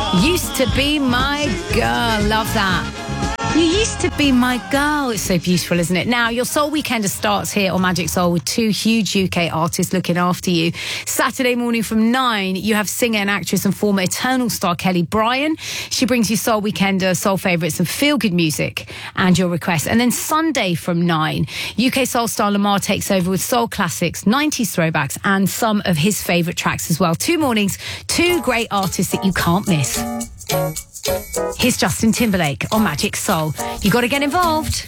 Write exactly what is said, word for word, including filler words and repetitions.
Used to be my girl. Love that. You used to be my girl. It's so beautiful, isn't it? Now, your Soul Weekender starts here on Magic Soul with two huge U K artists looking after you. Saturday morning from nine, you have singer and actress and former Eternal star Kelly Bryan. She brings you Soul Weekender, soul favourites and feel-good music and your requests. And then Sunday from nine, U K soul star Lamar takes over with soul classics, nineties throwbacks and some of his favourite tracks as well. Two mornings, two great artists that you can't miss. Here's Justin Timberlake on Magic Soul. You got to get involved.